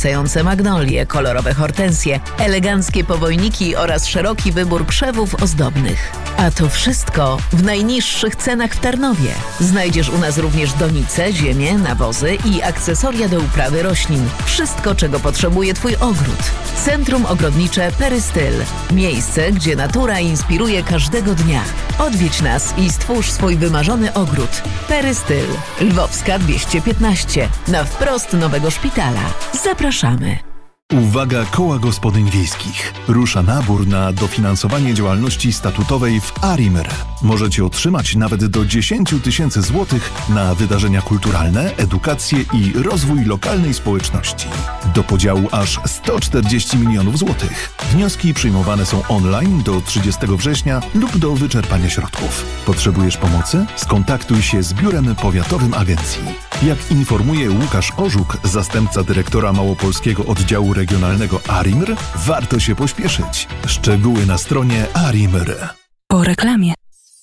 zachwycające magnolie, kolorowe hortensje, eleganckie powojniki oraz szeroki wybór krzewów ozdobnych. A to wszystko w najniższych cenach w Tarnowie. Znajdziesz u nas również donice, ziemię, nawozy i akcesoria do uprawy roślin. Wszystko, czego potrzebuje Twój ogród. Centrum Ogrodnicze Perystyl. Miejsce, gdzie natura inspiruje każdego dnia. Odwiedź nas i stwórz swój wymarzony ogród. Perystyl. Lwowska 215. Na wprost Nowego Szpitala. Zapraszamy. Uwaga Koła Gospodyń Wiejskich. Rusza nabór na dofinansowanie działalności statutowej w ARiMR. Możecie otrzymać nawet do 10 000 złotych na wydarzenia kulturalne, edukację i rozwój lokalnej społeczności. Do podziału aż 140 milionów złotych. Wnioski przyjmowane są online do 30 września lub do wyczerpania środków. Potrzebujesz pomocy? Skontaktuj się z Biurem Powiatowym Agencji. Jak informuje Łukasz Orzuk, zastępca dyrektora Małopolskiego Oddziału Regionalnego ARiMR, warto się pośpieszyć. Szczegóły na stronie ARiMR. Po reklamie.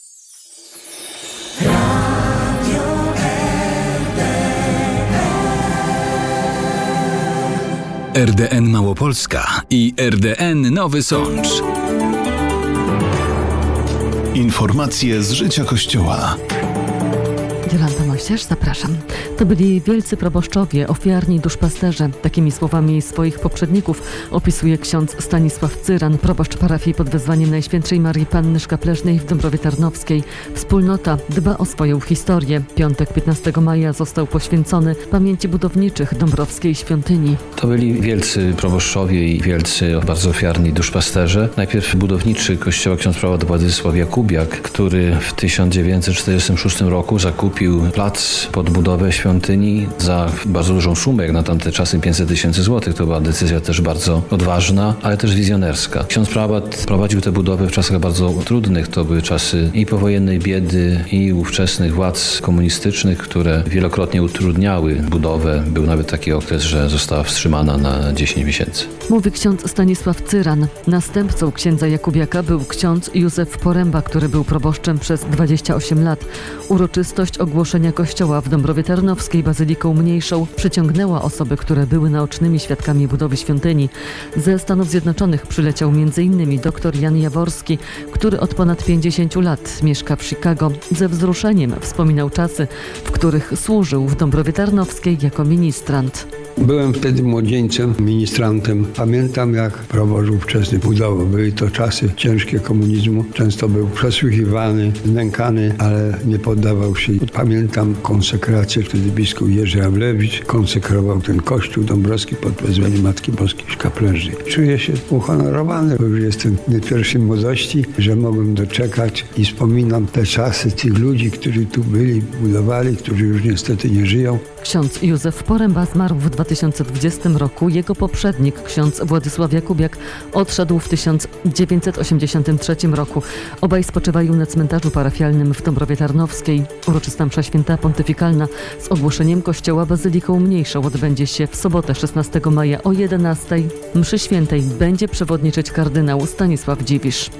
RDN Małopolska i RDN Nowy Sącz. Informacje z życia Kościoła. Jolanta Mościarz, zapraszam. To byli wielcy proboszczowie, ofiarni duszpasterze. Takimi słowami swoich poprzedników opisuje ksiądz Stanisław Cyran, proboszcz parafii pod wezwaniem Najświętszej Marii Panny Szkapleżnej w Dąbrowie Tarnowskiej. Wspólnota dba o swoją historię. Piątek 15 maja został poświęcony pamięci budowniczych Dąbrowskiej Świątyni. To byli wielcy proboszczowie i wielcy, bardzo ofiarni duszpasterze. Najpierw budowniczy kościoła ksiądz prałat Władysław Jakubiak, który w 1946 roku zakupił plac pod budowę świątyni za bardzo dużą sumę, jak na tamte czasy 500 000 złotych. To była decyzja też bardzo odważna, ale też wizjonerska. Ksiądz prałat prowadził tę budowę w czasach bardzo trudnych. To były czasy i powojennej biedy, i ówczesnych władz komunistycznych, które wielokrotnie utrudniały budowę. Był nawet taki okres, że została wstrzymana na 10 miesięcy. Mówi ksiądz Stanisław Cyran. Następcą księdza Jakubiaka był ksiądz Józef Poręba, który był proboszczem przez 28 lat. Uroczystość ogłoszenia kościoła w Dąbrowie Tarnowskiej bazyliką mniejszą przyciągnęła osoby, które były naocznymi świadkami budowy świątyni. Ze Stanów Zjednoczonych przyleciał m.in. dr Jan Jaworski, który od ponad 50 lat mieszka w Chicago. Ze wzruszeniem wspominał czasy, w których służył w Dąbrowie Tarnowskiej jako ministrant. Byłem wtedy młodzieńcem, ministrantem. Pamiętam, jak proboszcz ówczesny budował. Były to czasy ciężkie komunizmu. Często był przesłuchiwany, znękany, ale nie poddawał się. Pamiętam konsekrację, wtedy biskup Jerzy Awlewicz konsekrował ten kościół dąbrowski pod wezwaniem Matki Boskiej Szkapleżnej. Czuję się uhonorowany, bo już jestem w pierwszej młodości, że mogłem doczekać i wspominam te czasy tych ludzi, którzy tu byli, budowali, którzy już niestety nie żyją. Ksiądz Józef Poręba zmarł w 2020 roku. Jego poprzednik, ksiądz Władysław Jakubiak, odszedł w 1983 roku. Obaj spoczywają na cmentarzu parafialnym w Dąbrowie Tarnowskiej. Uroczysta msza święta pontyfikalna z ogłoszeniem kościoła bazyliką mniejszą odbędzie się w sobotę 16 maja o 11:00. Mszy świętej będzie przewodniczyć kardynał Stanisław Dziwisz.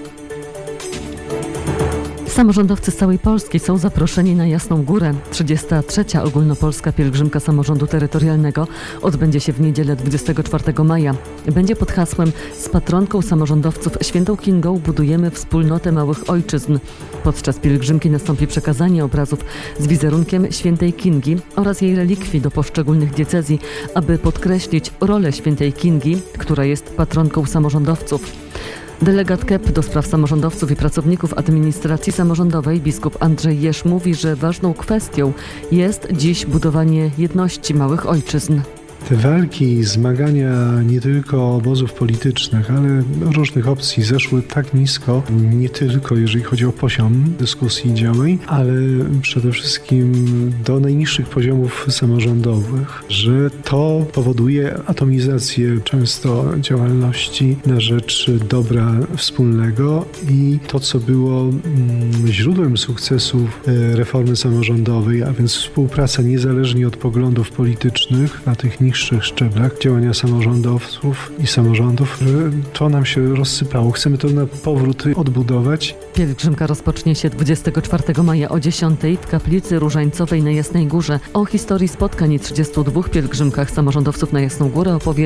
Samorządowcy z całej Polski są zaproszeni na Jasną Górę. 33. Ogólnopolska Pielgrzymka Samorządu Terytorialnego odbędzie się w niedzielę 24 maja. Będzie pod hasłem "Z patronką samorządowców Świętą Kingą budujemy wspólnotę małych ojczyzn". Podczas pielgrzymki nastąpi przekazanie obrazów z wizerunkiem Świętej Kingi oraz jej relikwii do poszczególnych diecezji, aby podkreślić rolę Świętej Kingi, która jest patronką samorządowców. Delegat KEP do spraw samorządowców i pracowników administracji samorządowej biskup Andrzej Jeż mówi, że ważną kwestią jest dziś budowanie jedności małych ojczyzn. Te walki i zmagania nie tylko obozów politycznych, ale różnych opcji zeszły tak nisko, nie tylko jeżeli chodzi o poziom dyskusji i działań, ale przede wszystkim do najniższych poziomów samorządowych, że to powoduje atomizację często działalności na rzecz dobra wspólnego i to, co było źródłem sukcesów reformy samorządowej, a więc współpraca niezależnie od poglądów politycznych na tych niższych szczeblach, działania samorządowców i samorządów, że to nam się rozsypało. Chcemy to na powrót odbudować. Pielgrzymka rozpocznie się 24 maja o 10:00 w kaplicy Różańcowej na Jasnej Górze. O historii spotkań i 32 pielgrzymkach samorządowców na Jasną Górę opowie